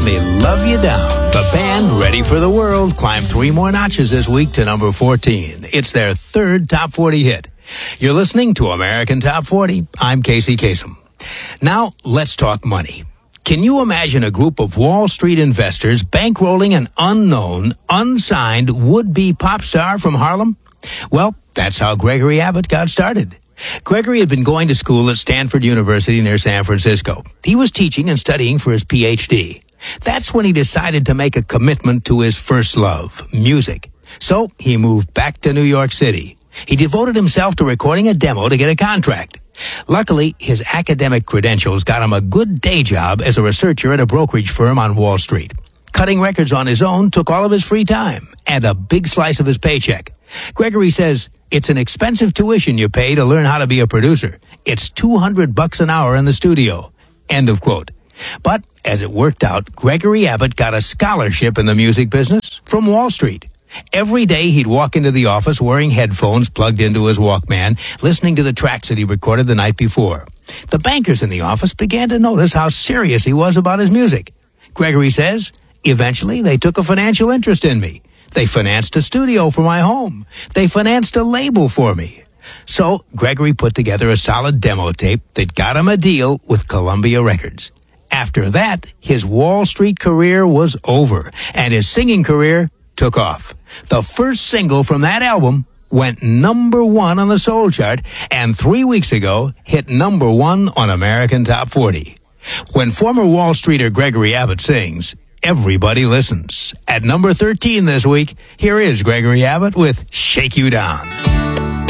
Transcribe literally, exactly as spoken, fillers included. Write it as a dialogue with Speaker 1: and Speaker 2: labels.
Speaker 1: Me Love You Down. The band, Ready for the World, climbed three more notches this week to number fourteen. It's their third top forty hit. You're listening to American Top forty. I'm Casey Kasem. Now, let's talk money. Can you imagine a group of Wall Street investors bankrolling an unknown, unsigned, would-be pop star from Harlem? Well, that's how Gregory Abbott got started. Gregory had been going to school at Stanford University near San Francisco. He was teaching and studying for his P H D. That's when he decided to make a commitment to his first love, music. So he moved back to New York City. He devoted himself to recording a demo to get a contract. Luckily, his academic credentials got him a good day job as a researcher at a brokerage firm on Wall Street. Cutting records on his own took all of his free time and a big slice of his paycheck. Gregory says, it's an expensive tuition you pay to learn how to be a producer. It's two hundred bucks an hour in the studio. End of quote. But as it worked out, Gregory Abbott got a scholarship in the music business from Wall Street. Every day he'd walk into the office wearing headphones plugged into his Walkman, listening to the tracks that he recorded the night before. The bankers in the office began to notice how serious he was about his music. Gregory says, eventually they took a financial interest in me. They financed a studio for my home. They financed a label for me. So Gregory put together a solid demo tape that got him a deal with Columbia Records. After that, his Wall Street career was over, and his singing career took off. The first single from that album went number one on the soul chart, and three weeks ago hit number one on American Top forty. When former Wall Streeter Gregory Abbott sings, everybody listens. At number thirteen this week, here is Gregory Abbott with Shake You Down.